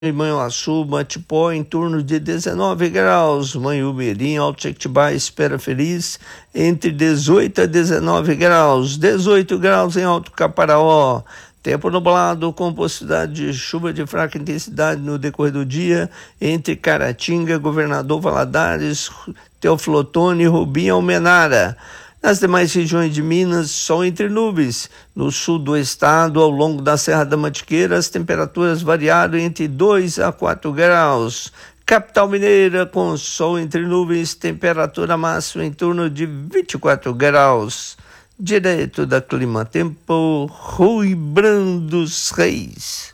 Em Manhuaçu, Matipó, em torno de 19 graus. Manhumirim, Alto Jequitibá, Espera Feliz, entre 18 a 19 graus. 18 graus em Alto Caparaó. Tempo nublado, com possibilidade de chuva de fraca intensidade no decorrer do dia, entre Caratinga, Governador Valadares, Teófilo Otoni, Rubim e Almenara. Nas demais regiões de Minas, sol entre nuvens. No sul do estado, ao longo da Serra da Mantiqueira, as temperaturas variaram entre 2 a 4 graus. Capital Mineira, com sol entre nuvens, temperatura máxima em torno de 24 graus. Direto da Clima Tempo, Rui Brandos Reis.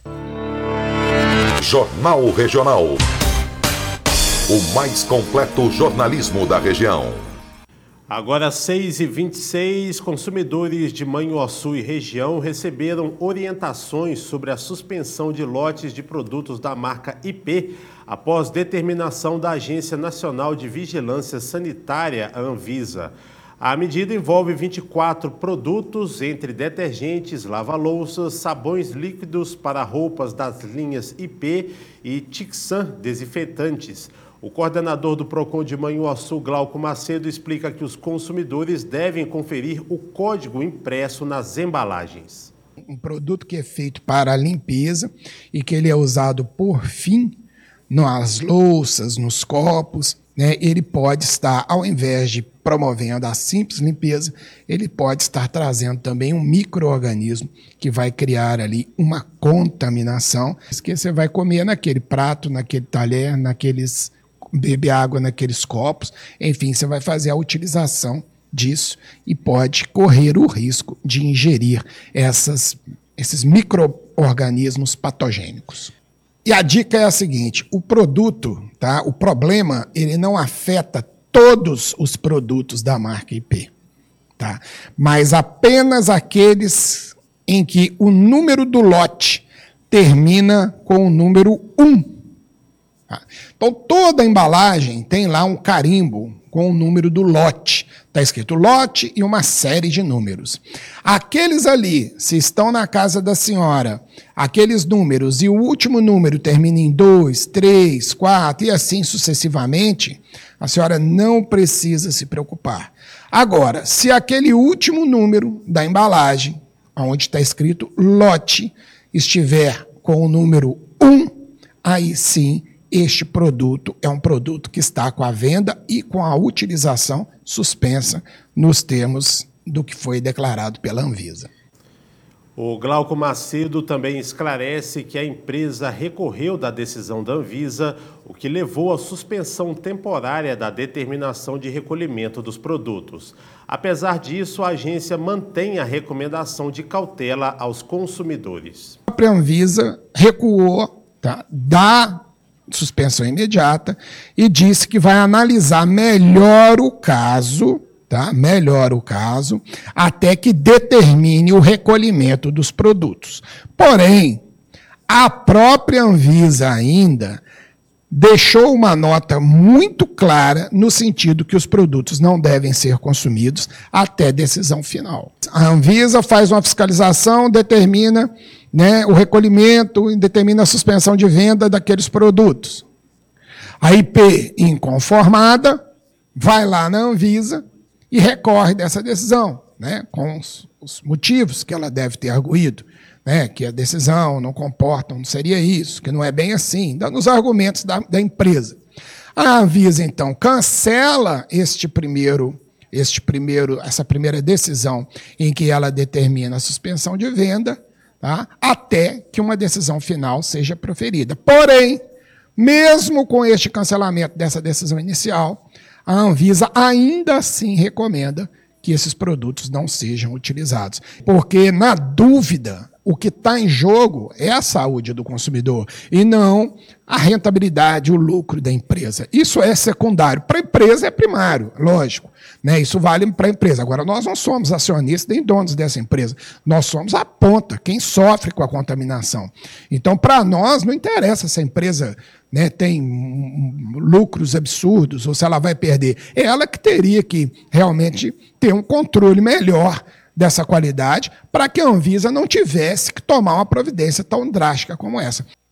Jornal Regional. O mais completo jornalismo da região. Agora 6h26, consumidores de Manhuaçu e região receberam orientações sobre a suspensão de lotes de produtos da marca IP após determinação da Agência Nacional de Vigilância Sanitária, a Anvisa. A medida envolve 24 produtos, entre detergentes, lava-louças, sabões líquidos para roupas das linhas IP e Tixan desinfetantes. O coordenador do PROCON de Manhuaçu, Glauco Macedo, explica que os consumidores devem conferir o código impresso nas embalagens. Um produto que é feito para a limpeza e que ele é usado por fim nas louças, nos copos, né? Ele pode estar, ao invés de promovendo a simples limpeza, ele pode estar trazendo também um micro-organismo que vai criar ali uma contaminação, que você vai comer naquele prato, naquele talher, beber água naqueles copos, enfim, você vai fazer a utilização disso e pode correr o risco de ingerir esses micro-organismos patogênicos. E a dica é a seguinte, o produto, tá? O problema, ele não afeta todos os produtos da marca IP, tá? Mas apenas aqueles em que o número do lote termina com o número 1. Tá? Então, toda a embalagem tem lá um carimbo com o número do lote. Está escrito lote e uma série de números. Aqueles ali, se estão na casa da senhora, aqueles números, e o último número termina em 2, 3, 4 e assim sucessivamente, a senhora não precisa se preocupar. Agora, se aquele último número da embalagem, onde está escrito lote, estiver com o número 1, aí sim, este produto é um produto que está com a venda e com a utilização suspensa nos termos do que foi declarado pela Anvisa. O Glauco Macedo também esclarece que a empresa recorreu da decisão da Anvisa, o que levou à suspensão temporária da determinação de recolhimento dos produtos. Apesar disso, a agência mantém a recomendação de cautela aos consumidores. A própria Anvisa recuou, tá, da suspensão imediata e disse que vai analisar melhor o caso, tá? Melhor o caso, até que determine o recolhimento dos produtos. Porém, a própria Anvisa ainda deixou uma nota muito clara no sentido que os produtos não devem ser consumidos até decisão final. A Anvisa faz uma fiscalização, determina, né, o recolhimento e determina a suspensão de venda daqueles produtos. A IP, inconformada, vai lá na Anvisa e recorre dessa decisão, né, com os motivos que ela deve ter arguído, né, que a decisão não comporta, não seria isso, que não é bem assim, dando os argumentos da empresa. A Anvisa, então, cancela essa primeira decisão em que ela determina a suspensão de venda, tá, até que uma decisão final seja proferida. Porém, mesmo com este cancelamento dessa decisão inicial, a Anvisa ainda assim recomenda que esses produtos não sejam utilizados. Porque, na dúvida, o que está em jogo é a saúde do consumidor e não a rentabilidade, o lucro da empresa. Isso é secundário. Para a empresa é primário, lógico, né? Isso vale para a empresa. Agora, nós não somos acionistas nem donos dessa empresa. Nós somos a ponta, quem sofre com a contaminação. Então, para nós, não interessa se a empresa, né, tem lucros absurdos ou se ela vai perder. É ela que teria que realmente ter um controle melhor dessa qualidade para que a Anvisa não tivesse que tomar uma providência tão drástica como essa.